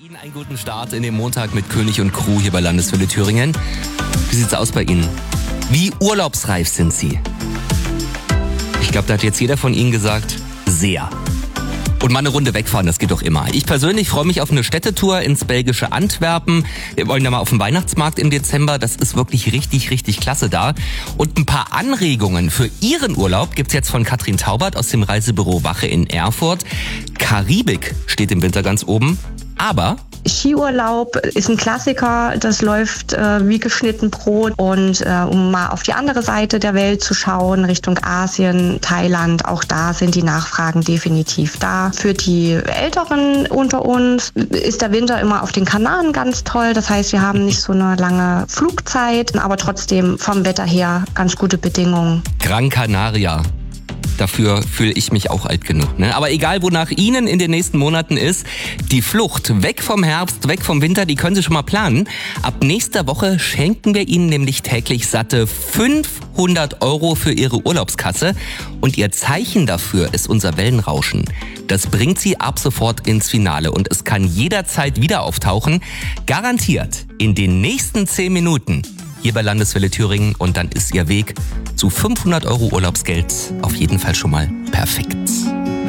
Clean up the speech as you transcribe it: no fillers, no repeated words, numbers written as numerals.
Ihnen einen guten Start in den Montag mit König und Crew hier bei Landeswelle Thüringen. Wie sieht's aus bei Ihnen? Wie urlaubsreif sind Sie? Ich glaube, da hat jetzt jeder von Ihnen gesagt, sehr. Und mal eine Runde wegfahren, das geht doch immer. Ich persönlich freue mich auf eine Städtetour ins belgische Antwerpen. Wir wollen da mal auf den Weihnachtsmarkt im Dezember. Das ist wirklich richtig, richtig klasse da. Und ein paar Anregungen für Ihren Urlaub gibt's jetzt von Katrin Taubert aus dem Reisebüro Wache in Erfurt. Karibik steht im Winter ganz oben, aber Skiurlaub ist ein Klassiker, das läuft wie geschnitten Brot. Und um mal auf die andere Seite der Welt zu schauen, Richtung Asien, Thailand, auch da sind die Nachfragen definitiv da. Für die Älteren unter uns ist der Winter immer auf den Kanaren ganz toll. Das heißt, wir haben nicht so eine lange Flugzeit, aber trotzdem vom Wetter her ganz gute Bedingungen. Gran Canaria. Dafür fühle ich mich auch alt genug. Ne? Aber egal, wonach Ihnen in den nächsten Monaten ist, die Flucht weg vom Herbst, weg vom Winter, die können Sie schon mal planen. Ab nächster Woche schenken wir Ihnen nämlich täglich satte 500 € für Ihre Urlaubskasse. Und Ihr Zeichen dafür ist unser Wellenrauschen. Das bringt Sie ab sofort ins Finale und es kann jederzeit wieder auftauchen. Garantiert in den nächsten 10 Minuten. Hier bei Landeswelle Thüringen und dann ist Ihr Weg zu 500 € Urlaubsgeld auf jeden Fall schon mal perfekt.